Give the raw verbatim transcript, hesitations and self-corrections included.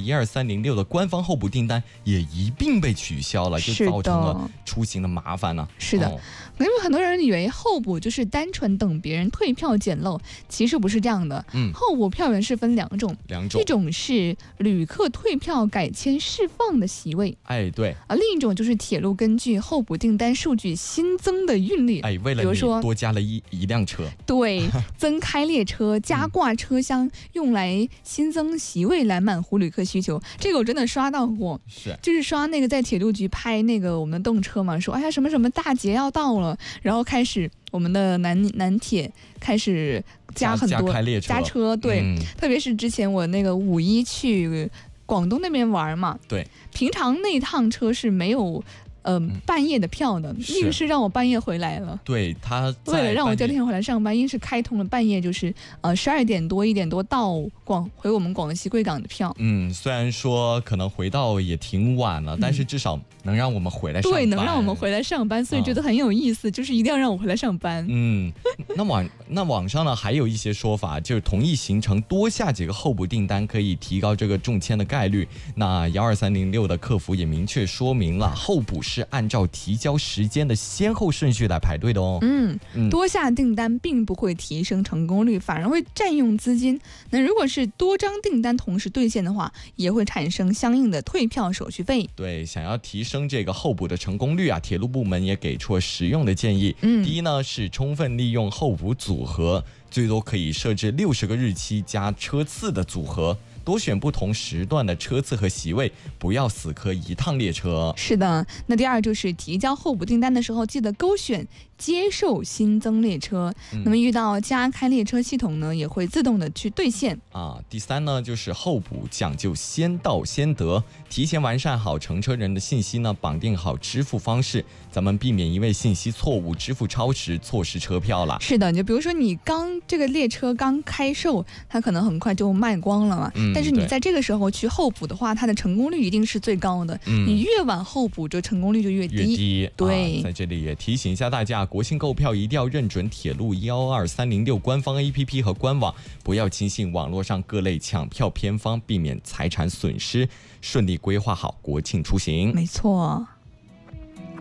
一二三零六的官方候补订单也一并被取消了，就造成了出行的麻烦呢、啊。 是的，可是、哦、很多人以为候补就是单纯等别人退票捡漏，其实不是这样的。嗯，候补票源是分两种， 两种， 一种是旅客退票改签释放的席位， 哎，对， 啊，另一种就是铁路根据候补订单数据新增的运力， 哎，为了你多加了一一辆车， 对，增开列车、加挂车厢，用来新增席位来满足旅客需求。这个我真的刷到过， 是， 就是刷那个在铁路局拍那个我们的动车嘛，说哎呀什么什么大节要到了，然后开始我们的南南铁开始加很多加, 加, 列车加车，对、嗯，特别是之前我那个五一去广东那边玩嘛， 对， 平常那趟车是没有。呃，半夜的票的，硬是让我半夜回来了。 对，他为了让我第二天回来上班，硬是开通了半夜，就是呃十二点多一点多到广回我们广西贵港的票。 嗯，虽然说可能回到也挺晚了，嗯、但是至少能让我们回来上班。 对，能让我们回来上班，所以觉得很有意思，嗯、就是一定要让我回来上班。 嗯，那网那网上呢还有一些说法，就是同一行程多下几个候补订单可以提高这个中签的概率。那幺二三零六的客服也明确说明了，候补是按照提交时间的先后顺序来排队的哦。 嗯，多下订单并不会提升成功率，反而会占用资金。那如果是多张订单同时兑现的话，也会产生相应的退票手续费。 对，想要提升这个候补的成功率啊，铁路部门也给出了实用的建议。嗯，第一呢是充分利用候补组合，最多可以设置六十个日期加车次的组合。多选不同时段的车次和席位，不要死磕一趟列车。 是的，那第二就是提交候补订单的时候，记得勾选接受新增列车、嗯、那么遇到加开列车系统呢，也会自动的去兑现啊。第三呢，就是候补讲究先到先得，提前完善好乘车人的信息呢，绑定好支付方式，咱们避免因为信息错误、支付超时，错失车票了。 是的，你就比如说你刚这个列车刚开售，它可能很快就卖光了嘛。嗯但是你在这个时候去候补的话，它的成功率一定是最高的。嗯、你越晚候补，这成功率就越低。 越低。 对、 啊，在这里也提醒一下大家，国庆购票一定要认准铁路一二三零六官方 A P P 和官网，不要轻信网络上各类抢票偏方，避免财产损失，顺利规划好国庆出行。 没错。